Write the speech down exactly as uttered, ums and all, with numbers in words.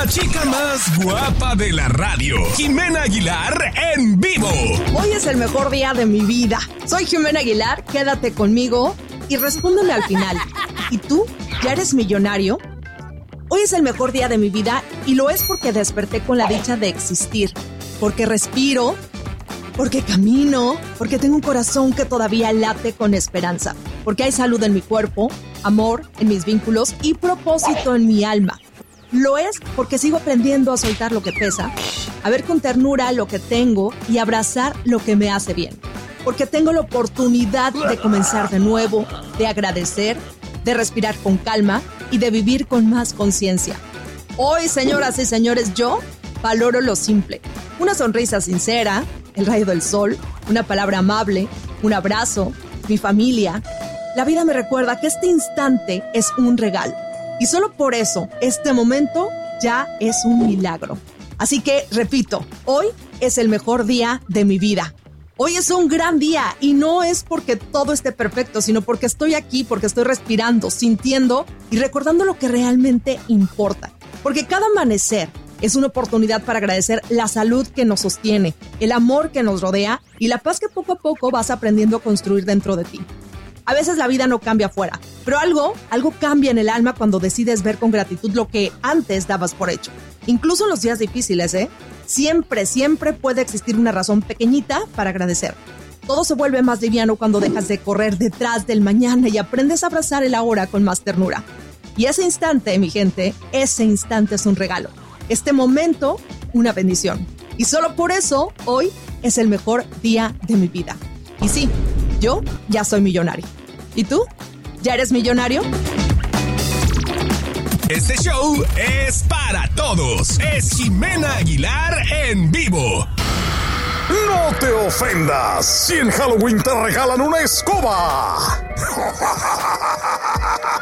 chica más guapa de la radio, Jimena Aguilar en vivo. Hoy es el mejor día de mi vida. Soy Jimena Aguilar, quédate conmigo y respóndeme al final. ¿Y tú? ¿Ya eres millonario? Hoy es el mejor día de mi vida y lo es porque desperté con la dicha de existir, porque respiro, porque camino, porque tengo un corazón que todavía late con esperanza, porque hay salud en mi cuerpo, amor en mis vínculos y propósito en mi alma. Lo es porque sigo aprendiendo a soltar lo que pesa, a ver con ternura lo que tengo y abrazar lo que me hace bien. Porque tengo la oportunidad de comenzar de nuevo, de agradecer, de respirar con calma y de vivir con más conciencia. Hoy, señoras y señores, yo valoro lo simple. Una sonrisa sincera, el rayo del sol, una palabra amable, un abrazo, mi familia. La vida me recuerda que este instante es un regalo. Y solo por eso, este momento ya es un milagro. Así que, repito, hoy es el mejor día de mi vida. Hoy es un gran día y no es porque todo esté perfecto, sino porque estoy aquí, porque estoy respirando, sintiendo y recordando lo que realmente importa. Porque cada amanecer es una oportunidad para agradecer la salud que nos sostiene, el amor que nos rodea y la paz que poco a poco vas aprendiendo a construir dentro de ti. A veces la vida no cambia afuera, pero algo, algo cambia en el alma cuando decides ver con gratitud lo que antes dabas por hecho. Incluso en los días difíciles, ¿eh? Siempre, siempre puede existir una razón pequeñita para agradecer. Todo se vuelve más liviano cuando dejas de correr detrás del mañana y aprendes a abrazar el ahora con más ternura. Y ese instante, mi gente, ese instante es un regalo. Este momento, una bendición. Y solo por eso, hoy es el mejor día de mi vida. Y sí, yo ya soy millonario. ¿Y tú? ¿Ya eres millonario? Este show es para todos. Es Jimena Aguilar en vivo. No te ofendas si en Halloween te regalan una escoba.